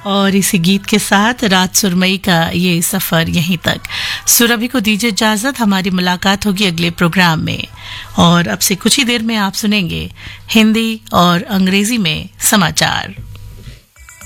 और इसी गीत के साथ रात सुरमई का ये सफर यहीं तक। सुरभि को दीजिए इजाजत, हमारी मुलाकात होगी अगले प्रोग्राम में और अब से कुछ ही देर में आप सुनेंगे हिंदी और अंग्रेजी में समाचार।